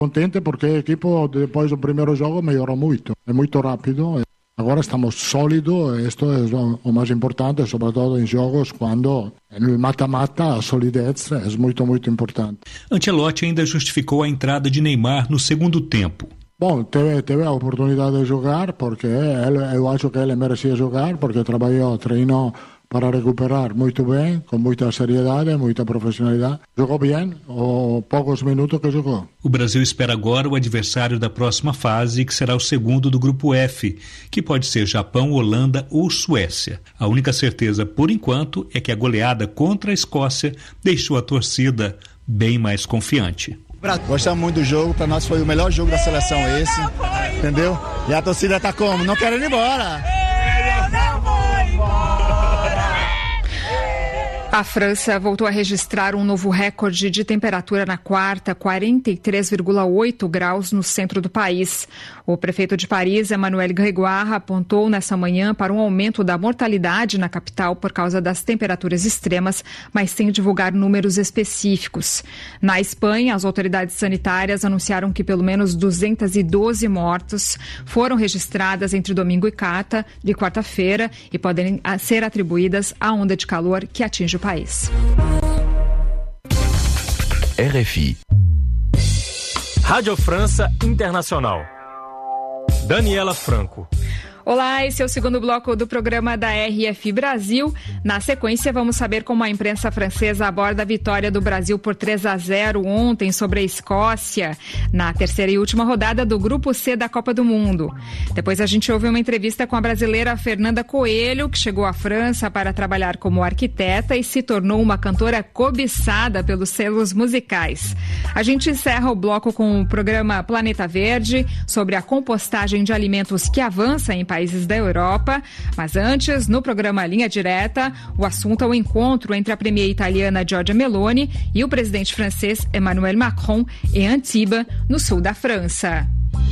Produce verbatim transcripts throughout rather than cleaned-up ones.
Contente porque a equipe depois do primeiro jogo melhorou muito, é muito rápido. Agora estamos sólidos, isto é o mais importante, sobretudo em jogos quando no mata-mata a solidez é muito, muito importante. Ancelotti ainda justificou a entrada de Neymar no segundo tempo. Bom, teve, teve a oportunidade de jogar, porque ele, eu acho que ele merecia jogar, porque trabalhou, treinou para recuperar muito bem, com muita seriedade, muita profissionalidade. Jogou bem, os poucos minutos que jogou. O Brasil espera agora o adversário da próxima fase, que será o segundo do grupo F, que pode ser Japão, Holanda ou Suécia. A única certeza, por enquanto, é que a goleada contra a Escócia deixou a torcida bem mais confiante. Gostamos muito do jogo, para nós foi o melhor jogo da seleção esse, entendeu? E a torcida tá como? Não querendo ir embora. A França voltou a registrar um novo recorde de temperatura na quarta, quarenta e três vírgula oito graus no centro do país. O prefeito de Paris, Emmanuel Grégoire, apontou nessa manhã para um aumento da mortalidade na capital por causa das temperaturas extremas, mas sem divulgar números específicos. Na Espanha, as autoridades sanitárias anunciaram que pelo menos duzentos e doze mortos foram registradas entre domingo e quarta, de quarta-feira, e podem ser atribuídas à onda de calor que atinge o país. R F I. Rádio França Internacional. Daniela Franco. Olá, esse é o segundo bloco do programa da R F I Brasil. Na sequência, vamos saber como a imprensa francesa aborda a vitória do Brasil por três a zero ontem sobre a Escócia, na terceira e última rodada do Grupo C da Copa do Mundo. Depois a gente ouve uma entrevista com a brasileira Fernanda Coelho, que chegou à França para trabalhar como arquiteta e se tornou uma cantora cobiçada pelos selos musicais. A gente encerra o bloco com o programa Planeta Verde, sobre a compostagem de alimentos que avança em países da Europa, mas antes, no programa Linha Direta, o assunto é o encontro entre a premier italiana Giorgia Meloni e o presidente francês Emmanuel Macron em Antibes, no sul da França.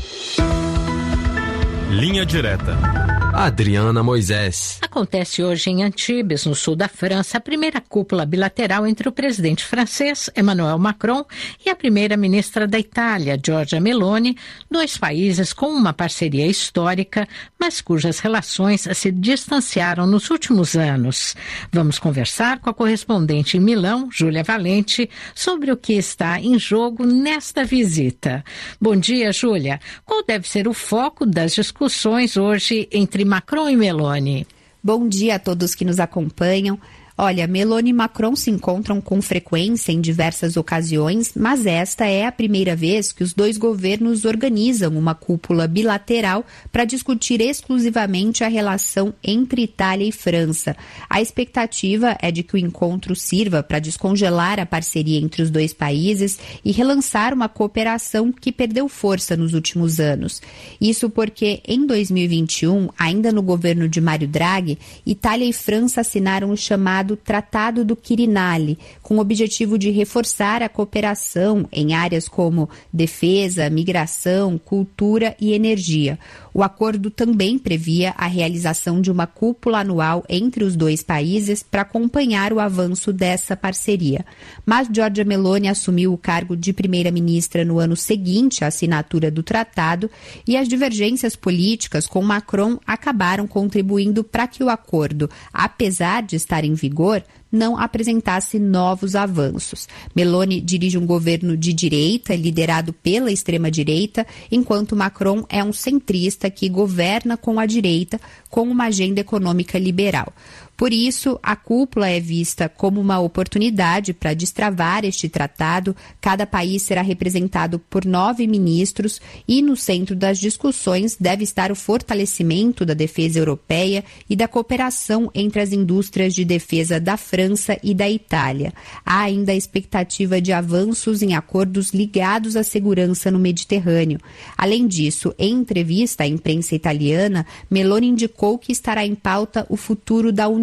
Linha Direta. Adriana Moisés. Acontece hoje em Antibes, no sul da França, a primeira cúpula bilateral entre o presidente francês, Emmanuel Macron, e a primeira-ministra da Itália, Giorgia Meloni, dois países com uma parceria histórica, mas cujas relações se distanciaram nos últimos anos. Vamos conversar com a correspondente em Milão, Júlia Valente, sobre o que está em jogo nesta visita. Bom dia, Júlia. Qual deve ser o foco das discussões hoje entre Macron e Meloni? Bom dia a todos que nos acompanham. Olha, Meloni e Macron se encontram com frequência em diversas ocasiões, mas esta é a primeira vez que os dois governos organizam uma cúpula bilateral para discutir exclusivamente a relação entre Itália e França. A expectativa é de que o encontro sirva para descongelar a parceria entre os dois países e relançar uma cooperação que perdeu força nos últimos anos. Isso porque, em dois mil e vinte e um, ainda no governo de Mário Draghi, Itália e França assinaram o chamado do Tratado do Quirinale, com o objetivo de reforçar a cooperação em áreas como defesa, migração, cultura e energia. O acordo também previa a realização de uma cúpula anual entre os dois países para acompanhar o avanço dessa parceria. Mas Giorgia Meloni assumiu o cargo de primeira-ministra no ano seguinte à assinatura do tratado e as divergências políticas com Macron acabaram contribuindo para que o acordo, apesar de estar em vigor, não apresentasse novos avanços. Meloni dirige um governo de direita, liderado pela extrema-direita, enquanto Macron é um centrista que governa com a direita, com uma agenda econômica liberal. Por isso, a cúpula é vista como uma oportunidade para destravar este tratado. Cada país será representado por nove ministros e no centro das discussões deve estar o fortalecimento da defesa europeia e da cooperação entre as indústrias de defesa da França e da Itália. Há ainda a expectativa de avanços em acordos ligados à segurança no Mediterrâneo. Além disso, em entrevista à imprensa italiana, Meloni indicou que estará em pauta o futuro da União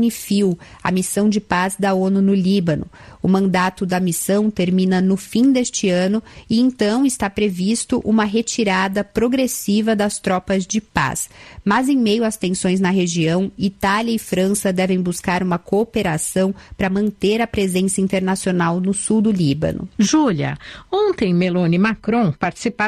UNIFIL, a missão de paz da ONU no Líbano. O mandato da missão termina no fim deste ano e então está previsto uma retirada progressiva das tropas de paz. Mas em meio às tensões na região, Itália e França devem buscar uma cooperação para manter a presença internacional no sul do Líbano. Júlia, ontem Meloni e Macron participaram